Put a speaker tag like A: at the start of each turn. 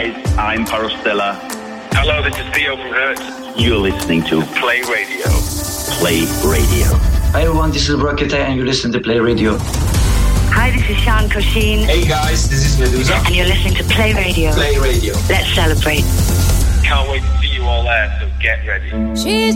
A: guys, I'm Parostella.
B: Hello, this is Theo from Hertz.
A: You're listening to
B: Play Radio.
A: Play Radio.
C: Hi everyone, this is Rocket and you listen to Play Radio.
D: Hi, this is Sean Kosheen.
E: Hey guys, this is Medusa.
D: And you're listening to Play Radio.
E: Play Radio.
D: Let's celebrate.
B: Can't wait to see you all there, so get ready.